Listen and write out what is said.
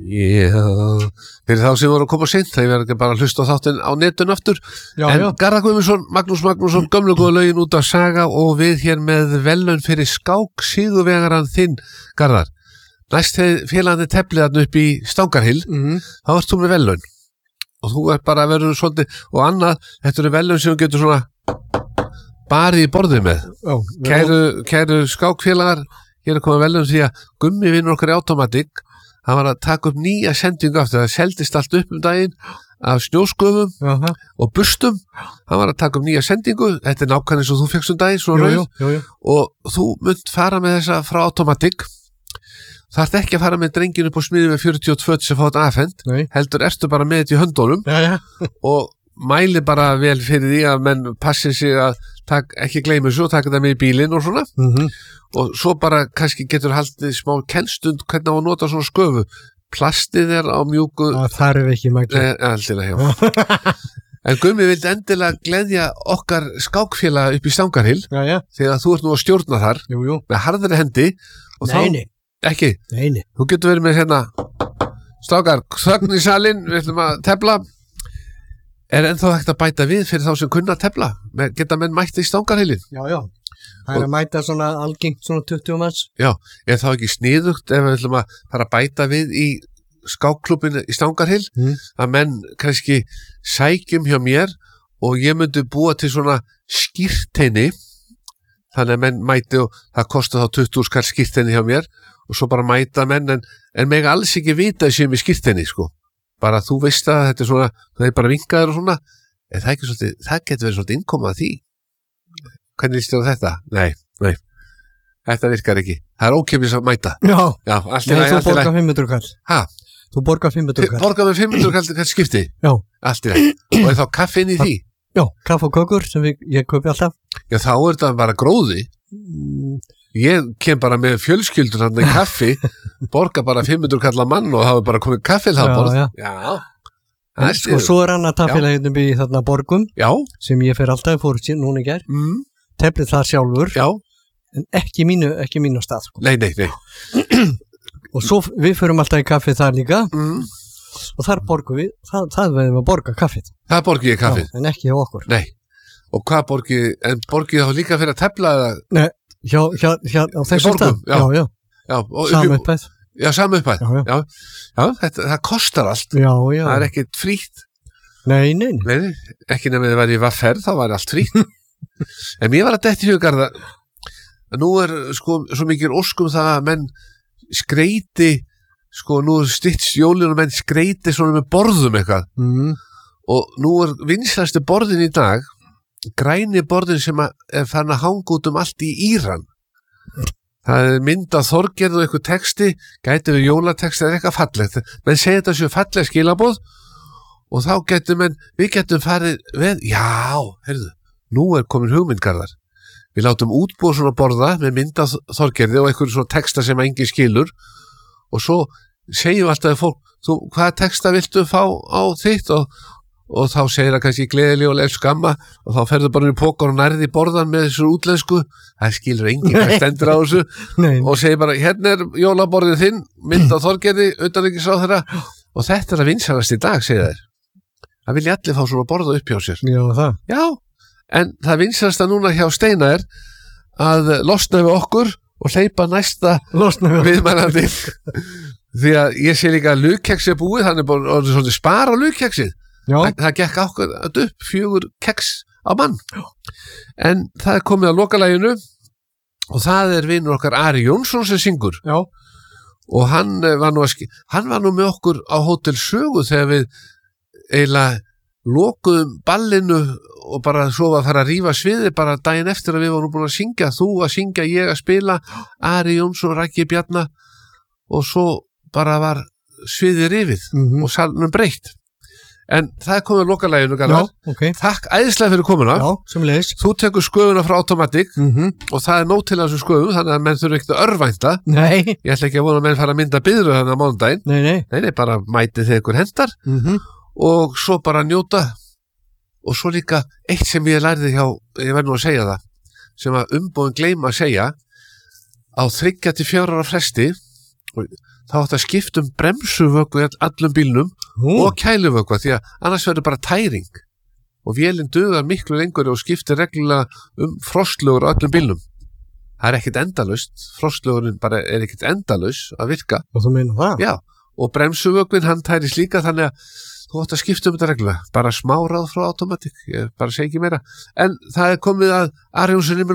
Fyrir þá sem voru að koma seint, þeir verður ekki bara að hlusta á þáttinn á netun aftur. En Garðar Guðmundsson, Magnús Magnússon, gömlu góða lögin út af Saga og við hér með verðlaun fyrir skák sigurvegarann þinn, Garðar. Næst þegar félagandi tefliðarn upp í Stangarhyl, þá ert þú með verðlaun. Og þú bara verður svolítið, og annað, þetta eru verðlaun sem þú getur svona barið í borðið með. Kæru skákfélagar, hér koma verðlaun því að Gummi vinnur okkar í Automatic, hann var að taka upp nýja sendingu aftur, það seldist allt upp daginn af snjósköfum og bustum, hann var að taka upp nýja sendingu, þetta nákvæmlega eins og þú fékkst daginn, svona rauð, og þú munt fara með þessa frá Automatic, þarft ekki að fara með drengin upp á smiði með 42 sem fá þetta afhent, heldur ertu bara með þetta í höndunum og mæli bara vel fyrir því að menn passi sig að ekki gleyma þessu og taka það með í bílinn og svona og svo bara kannski getur haldið smá kennstund hvernig á að nota svona sköfu plastið á mjúku það er ekki en Gummi vildi endilega gleðja okkar skákfélag upp í Stangarhyl þegar þú ert nú að stjórna þar með harðri hendi og ekki, þú getur verið með hérna strákar, þögn í salinn við ætlum að tefla ennþá hægt að bæta við fyrir þá sem kunna að tefla geta menn mætt í Stangarhylin það er að mæta svona algengt svona 20 manns þá ekki sniðugt ef við ætlum að fara að bæta við í skákklúbbin í Stangarhyl að menn kannski sækjum hjá mér og ég myndi búa til svona skírteini þannig að menn mæti og það kostar þá 20 skall skírteini hjá mér og svo bara mæta menn en mega alls ekki vita sem í skírteini sko bara þú veist að þetta er svona það er bara vinkaður og svona en það getur verið svolítið innkomað því hvernig líst þér á þetta? Nei, þetta virkar ekki það er ókeypis að mæta þú borgar 500 kall þú borgar 500 kall borgar með 500 kall skipti allt í lagi og er þá kaffi inn í því? Kaffi og kökur sem ég kaupi alltaf þá er þetta bara gróði ég kem bara með fjölskyldur hann í kaffi, borga bara 500 kall að mann og það er bara komið kaffið það borð og svo er annað tafélag í þarna borgum sem ég fer alltaf fór síðan núna í gær teflið það sjálfur en ekki mínu stað sko. Nei og svo við förum alltaf í kaffið þar líka og þar borgum við það verðum að borga kaffið það borgi ég kaffið en ekki hjá okkur og hvað borgið þá líka fyrir að tefla eða? Nei hjá á þessu stað samu upphæð samu upphæð það kostar allt það er ekkert frítt nei ekki nefnir það væri í vafferð þá væri allt frítt en mér var að detti hugarða nú er sko svo mikið óskum það að menn skreiti sko nú er stytt jólin og menn skreiti svona með borðum eitthvað og nú er vinsælasti borðin í dag græni borðin sem er farin að hanga út allt í Íran það er mynd af Þorgerð og eitthvað texti gæti við jólateksti eða eitthvað fallegt menn segja þetta séu falleg skilaboð og þá við getum farið við, heyrðu nú er komin hugmyndgarðar við látum útbúa svona borða með mynd af Þorgerði og eitthvað svona texta sem engin skilur og svo segjum alltaf fólk, hvaða texta viltu fá á þitt og þá segir það kannski gleðileg og elsku amma og þá ferður bara í pókar og nærði borðan með þessu útlensku það skilur enginn hvað stendur á þessu og segir bara hérna er jólaborðið þinn mynd á Þorgerði, utanríkisráðherra og þetta er að vinsælast í dag segir þær það vilja allir fá svona borða upp hjá sér en það vinsælast að núna hjá Steina er að losna við okkur og hleypa næsta viðmælandi því að ég sé líka að lugkeksi er búið þannig að það er spara lugkeksið það gekk ákveð upp 4 keks á mann en það er komið að lokalæginu og það er vinur okkar Ari Jónsson sem syngur og hann var nú með okkur á Hótel Sögu þegar við eiginlega lokuðum ballinu og bara svo að fara að rífa sviði bara daginn eftir að við vorum búin að syngja þú að syngja, ég að spila Ari Jónsson, Raggi Bjarna og svo bara var sviði rifið og salnum breytt en það er komið að lokalæginu takk æðislega fyrir komuna þú tekur sköfuna frá Automatic og það er nóg til þessu sköfum þannig að menn þurfa ekkert að örvænta ég ætla ekki að vona að menn fara að mynda biðru þannig að mánudaginn nei, bara mæti þegar ykkur hendar og svo bara njóta og svo líka eitt sem ég lærði hjá ég verð nú að segja það sem að umbúin gleyma að segja á 3 til 4 ára fresti þá átt að skipta bremsuvökva í allum bílnum og kæluvökva því að annars verður bara tæring og vélinn dugar miklu lengur og skiptir reglulega frostlögur á öllum bílnum. Það er ekkert endalaust, frostlögurinn bara er ekkert endalaus að virka. Og þú meina það? Já, og bremsuvökvin hann tæris líka þannig að þú átt að skipta þetta reglulega, bara smá ráð frá Automatic, ég bara segi ekki meira. En það er komið að Arion sem